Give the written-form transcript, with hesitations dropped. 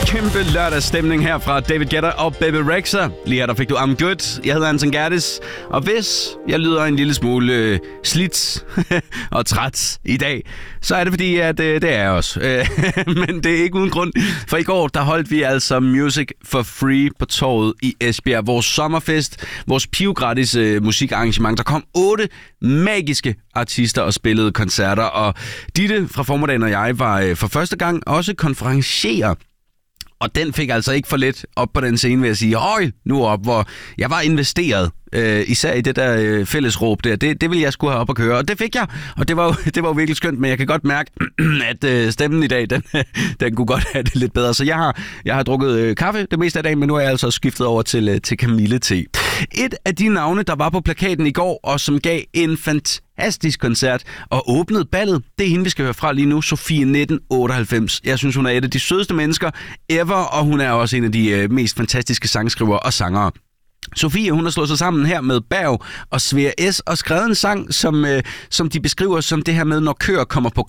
Kæmpe lørdagsstemning her fra David Guetta og Baby Rexha. Lige her der fik du I'm Good. Jeg hedder Anton Gertis. Og hvis jeg lyder en lille smule slidt og træt i dag, så er det fordi, at det er jeg også. Men det er ikke uden grund. For i går, der holdt vi altså Music for Free på torvet i Esbjerg. Vores sommerfest, vores pivgratis musikarrangement. Der kom 8 magiske artister og spillede koncerter. Og Ditte fra formiddagen og jeg var for første gang også konferencier. Og den fik altså ikke for let op på den scene, vil jeg sige. Høj, nu op, hvor jeg var investeret. Især i det der fællesråb der. Det ville jeg skulle have op og køre. Og det fik jeg. Og det var jo virkelig skønt. Men jeg kan godt mærke, at stemmen i dag, den kunne godt have det lidt bedre. Så jeg har drukket kaffe det meste af dagen, men nu er jeg altså skiftet over til kamillete. Et af de navne, der var på plakaten i går, og som gav en fantastisk koncert og åbnede ballet, det er hende, vi skal høre fra lige nu, Sofie 1998. Jeg synes, hun er et af de sødeste mennesker ever, og hun er også en af de mest fantastiske sangskrivere og sangere. Sofie, hun har slået sig sammen her med Berg og Svea S. og skrevet en sang, som de beskriver som det her med, når køer kommer på